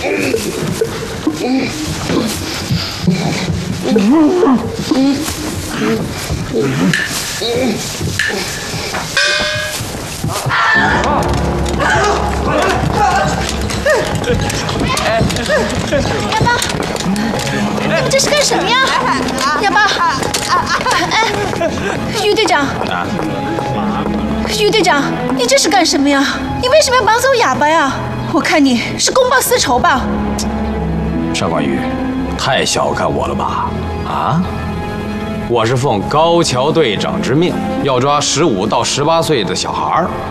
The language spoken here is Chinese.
哑巴，这是干什么呀？哑巴，哎，于队长，于队长，你这是干什么呀？你为什么要绑走哑巴呀？我看你是公报私仇吧？ 上官玉，太小看我了吧？啊？我是奉高桥队长之命，要抓15到18岁的小孩儿。